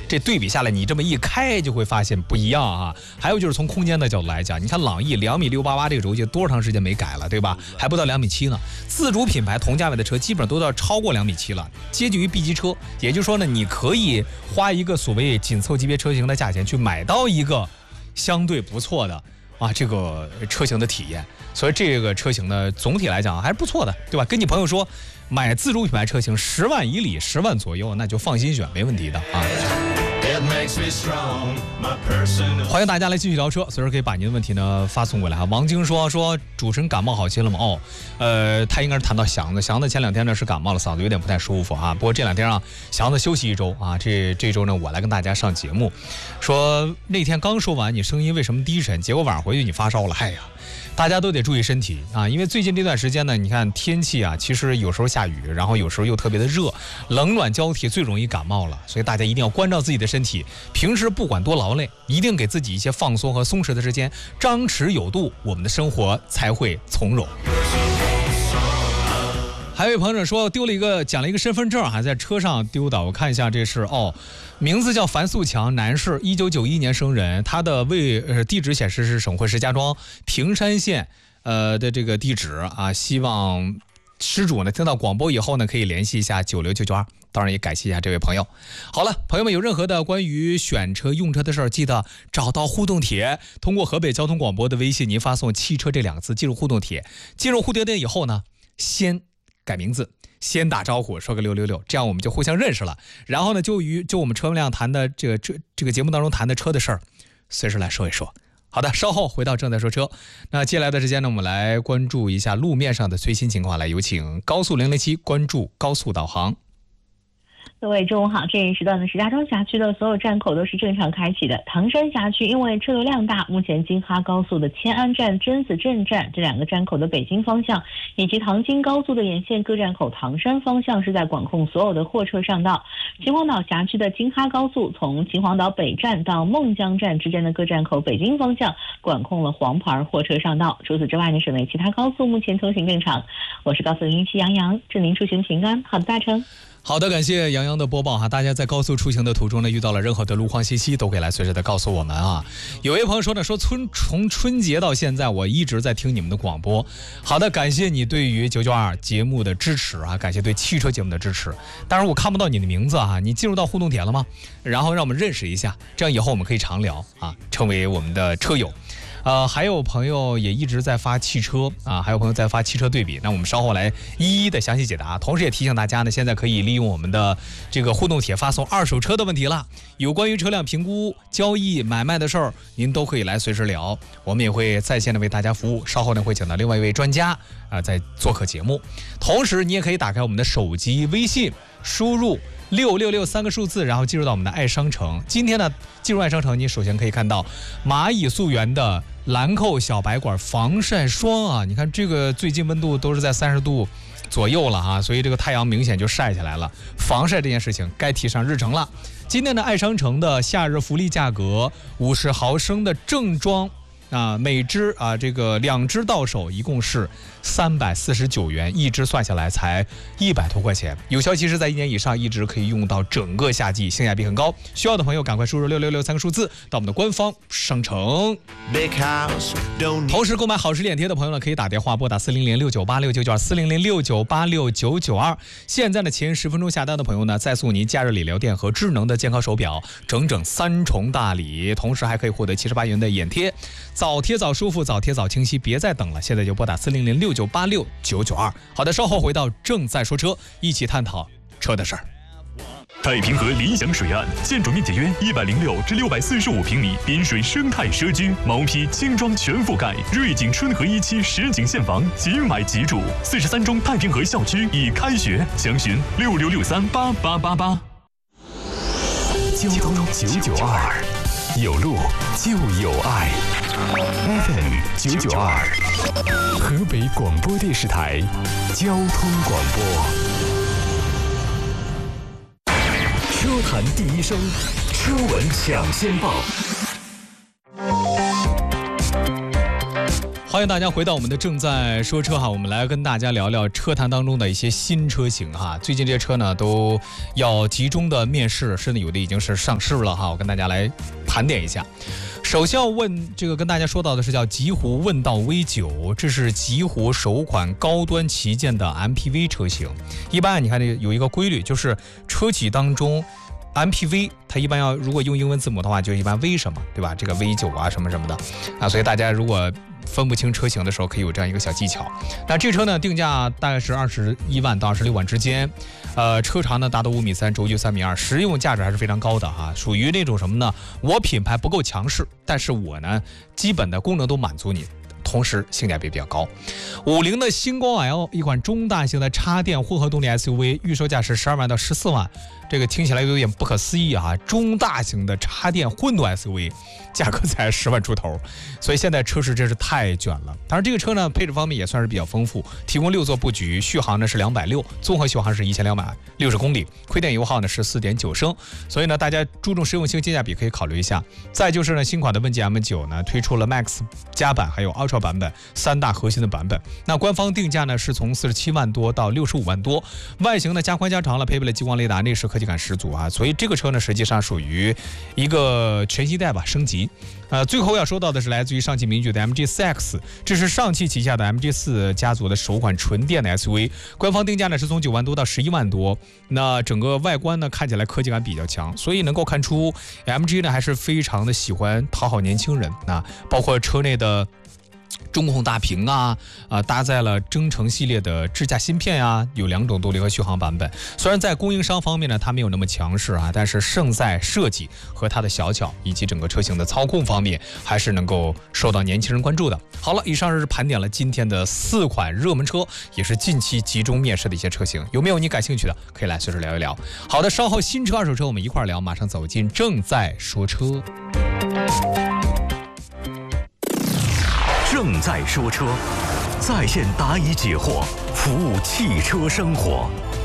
这对比下来，你这么一开就会发现不一样啊。还有就是从空间的角度来讲，你看朗逸2.688米这个轴距多长时间没改了，对吧？还不到2.7米呢。自主品牌同价位的车基本上都要超过2.7米了，接近于 B 级车。也就是说呢，你可以花一个所谓紧凑级别车型的价钱去买到一个相对不错的这个车型的体验。所以这个车型呢，总体来讲还是不错的，对吧？跟你朋友说买自主品牌车型10万以里10万左右，那就放心选，没问题的啊。欢迎大家来继续聊车，随时可以把您的问题呢发送过来哈。王晶说主持人感冒好些了吗？他应该是谈到祥子前2天呢是感冒了，嗓子有点不太舒服啊。不过这2天让祥子休息1周啊，这周呢我来跟大家上节目，说那天刚说完你声音为什么低沉，结果晚上回去你发烧了，哎呀。大家都得注意身体啊，因为最近这段时间呢，你看天气啊，其实有时候下雨，然后有时候又特别的热，冷暖交替，最容易感冒了。所以大家一定要关照自己的身体，平时不管多劳累，一定给自己一些放松和松弛的时间，张弛有度，我们的生活才会从容。还有一位朋友说讲了一个身份证还在车上丢的，我看一下这是名字叫樊素强，男士，1991年生人，他的地址显示是省会石家庄平山县的这个地址啊，希望失主呢听到广播以后呢可以联系一下96992，当然也感谢一下这位朋友。好了，朋友们有任何的关于选车用车的事儿，记得找到互动帖，通过河北交通广播的微信您发送汽车这2个字进入互动帖，进入互动帖以后呢，先改名字，先打招呼，说个666，这样我们就互相认识了。然后呢，就我们车辆谈的这个节目当中谈的车的事儿，随时来说一说。好的，稍后回到正在说车。那接下来的时间呢，我们来关注一下路面上的最新情况。来，有请高速007关注高速导航。 各位中午好，这一时段的石家庄辖区的所有站口都是正常开启的。唐山辖区因为车流量大，目前京哈高速的迁安站、榛子镇站这2个站口的北京方向，以及唐京高速的沿线各站口唐山方向是在管控所有的货车上道。秦皇岛辖区的京哈高速从秦皇岛北站到孟江站之间的各站口北京方向管控了黄牌货车上道。除此之外呢，省内其他高速目前通行正常。我是高速007杨洋，祝您出行平安，好的大成。 好的，感谢杨洋的播报哈。大家在高速出行的途中呢，遇到了任何的路况信息，都可以来随时的告诉我们啊。有位朋友说呢，从春节到现在，我一直在听你们的广播。好的，感谢你对于992节目的支持啊，感谢对汽车节目的支持。当然我看不到你的名字啊，你进入到互动帖了吗？然后让我们认识一下，这样以后我们可以常聊啊，成为我们的车友。还有朋友也一直在发汽车啊，还有朋友在发汽车对比，那我们稍后来一一的详细解答。同时也提醒大家呢，现在可以利用我们的这个互动帖发送二手车的问题了，有关于车辆评估、交易、买卖的事儿，您都可以来随时聊，我们也会在线的为大家服务。稍后呢会请到另外一位专家在做客节目。同时你也可以打开我们的手机微信，输入666 3个数字，然后进入到我们的爱商城。今天呢，进入爱商城，你首先可以看到蚂蚁溯源的兰蔻小白管防晒霜啊，你看这个最近温度都是在30度左右了啊，所以这个太阳明显就晒起来了，防晒这件事情该提上日程了。今天的爱商城的夏日福利价格，50毫升的正装每支这个2支到手一共是349元，一支算下来才100多块钱，有效期是在1年以上，一直可以用到整个夏季，性价比很高。需要的朋友赶快输入666 3个数字到我们的官方商城。同时购买好时脸贴的朋友呢，可以打电话拨打4006986924006986992。现在的前10分钟下单的朋友呢，再送您假日理疗垫和智能的健康手表，整整3重大礼，同时还可以获得78元的眼贴。早贴早舒服，早贴早清晰，别再等了，现在就拨打40069869992。好的，稍后回到正在说车，一起探讨车的事儿。 太平河理想水岸，建筑面积约106至645平米，滨水生态社区，毛坯轻装全覆盖，瑞景春和1期实景现房，即买即住。43中太平河校区已开学，详询6663888888。交通992，有路就有爱。FM 992，河北广播电视台交通广播。车坛第一声，车闻抢先报。 欢欢迎大家回到我们的正在说车哈，我们来跟大家聊聊车坛当中的一些新车型哈。最近这些车呢都要集中的面世，甚至有的已经是上市了哈。我跟大家来盘点一下。首先要跟大家说到的是叫极狐问道 V9， 这是极狐首款高端旗舰的 MPV 车型。一般你看有一个规律，就是车企当中 MPV 它一般如果用英文字母的话，就一般 V 什么，对吧？这个 V9啊什么什么的啊，所以大家如果分不清车型的时候，可以有这样一个小技巧。那这车呢，定价大概是21万到26万之间，车长呢达到5.3米，轴距3.2米，实用价值还是非常高的哈，属于那种什么呢？我品牌不够强势，但是我呢基本的功能都满足你。同时性价比比较高。50的星光 L 一款中大型的插电混合动力 SUV， 预售价是12万到14万，这个听起来有点不可思议啊！中大型的插电混动 SUV， 价格才10万出头，所以现在车市真是太卷了。当然，这个车呢配置方面也算是比较丰富，提供6座布局，续航呢是260，综合续航是1260公里，亏电油耗呢是4.9升，所以呢大家注重实用性、性价比可以考虑一下。再就是呢，新款的问界 M9 呢推出了 Max 加版还有 Ultra版本3大核心的版本，那官方定价呢是从47万多到65万多，外形呢加宽加长了，配备了激光雷达，内饰科技感十足啊，所以这个车呢实际上属于一个全新代吧，升级。最后要说到的是来自于上汽名爵的 MG4X， 这是上汽旗下的 MG4 家族的首款纯电的 SUV， 官方定价呢是从9万多到11万多，那整个外观呢看起来科技感比较强，所以能够看出 MG 呢还是非常的喜欢讨好年轻人啊，包括车内的中控大屏搭载了征程系列的智驾芯片有2种动力和续航版本。虽然在供应商方面呢，它没有那么强势但是胜在设计和它的小巧以及整个车型的操控方面，还是能够受到年轻人关注的。好了，以上是盘点了今天的4款热门车，也是近期集中面世的一些车型，有没有你感兴趣的，可以来随时聊一聊。好的，稍后新车二手车我们一块聊，马上走进正在说车。 正在说车，在线答疑解惑，服务汽车生活。